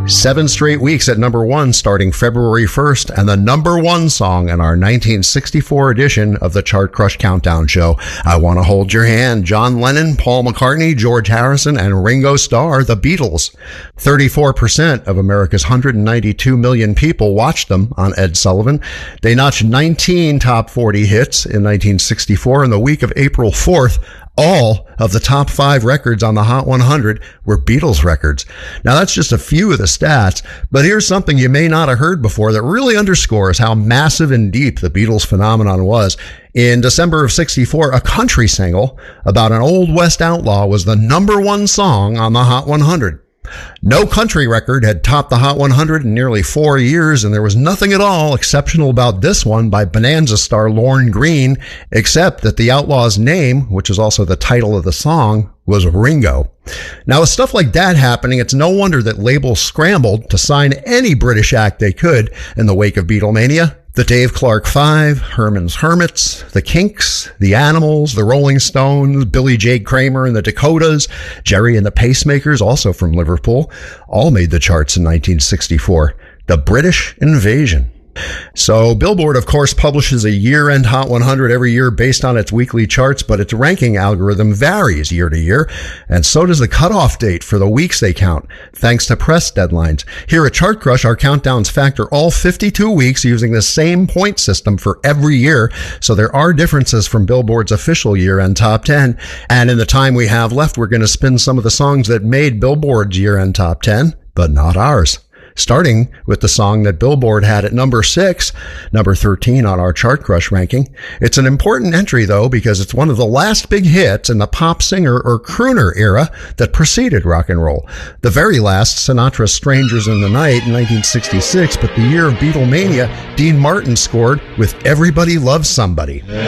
7 straight weeks at number 1 starting February 1st, and the number 1 song in our 1964 edition of the Chart Crush Countdown Show. I Want to Hold Your Hand, John Lennon, Paul McCartney, George Harrison, and Ringo Starr, the Beatles. 34% of America's 192 million people watched them on Ed Sullivan. They notched 19 top 40 hits in 1964 in the week of April 4th. All of the top 5 records on the Hot 100 were Beatles records. Now that's just a few of the stats, but here's something you may not have heard before that really underscores how massive and deep the Beatles phenomenon was. In December of 64, a country single about an Old West outlaw was the number 1 song on the Hot 100. No country record had topped the Hot 100 in nearly 4 years, and there was nothing at all exceptional about this one by Bonanza star Lorne Greene, except that the outlaw's name, which is also the title of the song, was Ringo. Now, with stuff like that happening, it's no wonder that labels scrambled to sign any British act they could in the wake of Beatlemania. The Dave Clark Five, Herman's Hermits, the Kinks, the Animals, the Rolling Stones, Billy J. Kramer and the Dakotas, Jerry and the Pacemakers, also from Liverpool, all made the charts in 1964. The British Invasion. So Billboard, of course, publishes a year-end Hot 100 every year based on its weekly charts, but its ranking algorithm varies year to year, and so does the cutoff date for the weeks they count, thanks to press deadlines. Here at Chart Crush, our countdowns factor all 52 weeks using the same point system for every year, so there are differences from Billboard's official year-end top 10, and in the time we have left, we're going to spin some of the songs that made Billboard's year-end top 10, but not ours. Starting with the song that Billboard had at number 6, number 13 on our Chart Crush ranking. It's an important entry, though, because it's one of the last big hits in the pop singer or crooner era that preceded rock and roll. The very last, Sinatra's Strangers in the Night in 1966, but the year of Beatlemania, Dean Martin scored with Everybody Loves Somebody.